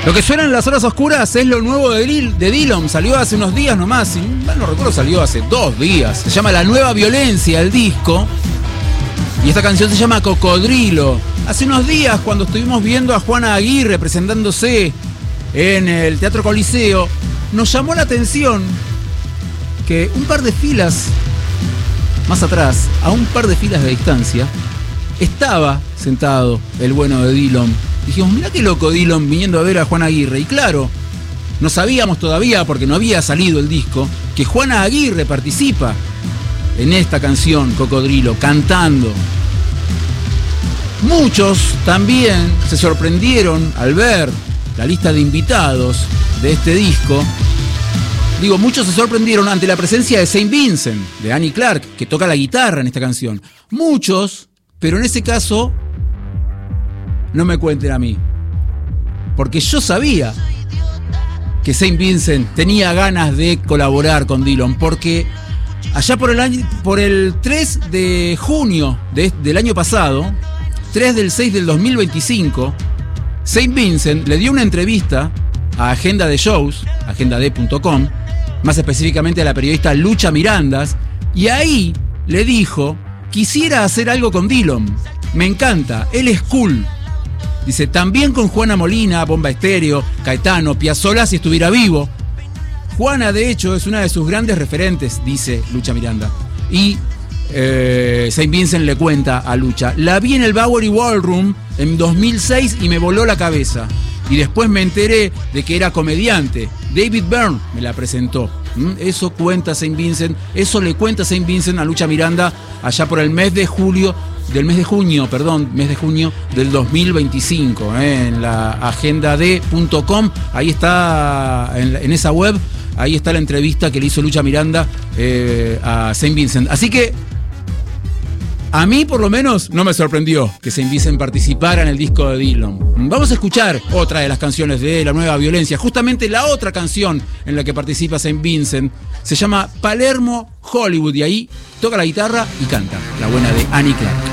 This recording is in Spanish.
Lo que suena en las horas oscuras es lo nuevo de Dillom. Salió hace unos días nomás. Si mal no recuerdo, salió hace 2 días. Se llama La Nueva Violencia, el disco. Y esta canción se llama Cocodrilo. Hace unos días, cuando estuvimos viendo a Juana Aguirre presentándose en el Teatro Coliseo, nos llamó la atención que un par de filas más atrás, a un par de filas de distancia, estaba sentado el bueno de Dillom. Dijimos, mirá qué loco Dillom viniendo a ver a Juana Aguirre. Y claro, no sabíamos todavía, porque no había salido el disco, que Juana Aguirre participa en esta canción, Cocodrilo, cantando. Muchos también se sorprendieron al ver la lista de invitados de este disco. Digo, muchos se sorprendieron ante la presencia de Saint Vincent, de Annie Clark, que toca la guitarra en esta canción. Muchos, pero en ese caso, no me cuenten a mí. Porque yo sabía que Saint Vincent tenía ganas de colaborar con Dillom, porque allá por el 3 de junio del año pasado, 3 del 6 del 2025, Saint Vincent le dio una entrevista a Agenda de Shows, agendade.com, más específicamente a la periodista Lucha Mirandas, y ahí le dijo: quisiera hacer algo con Dillom, me encanta, él es cool. Dice, también con Juana Molina, Bomba Estéreo, Caetano, Piazzolla si estuviera vivo. Juana, de hecho, es una de sus grandes referentes, dice Lucha Miranda. Y Saint Vincent le cuenta a Lucha: la vi en el Bowery Ballroom en 2006 y me voló la cabeza. Y después me enteré de que era comediante. David Byrne me la presentó. Eso cuenta Saint Vincent, eso le cuenta Saint Vincent a Lucha Miranda allá por el mes de junio del 2025, en la agendade.com. Ahí está, en esa web, ahí está la entrevista que le hizo Lucha Miranda a Saint Vincent. Así que a mí, por lo menos, no me sorprendió que Saint Vincent participara en el disco de Dillom. Vamos a escuchar otra de las canciones de La Nueva Violencia. Justamente la otra canción en la que participa Saint Vincent se llama Palermo Hollywood. Y ahí toca la guitarra y canta la buena de Annie Clark.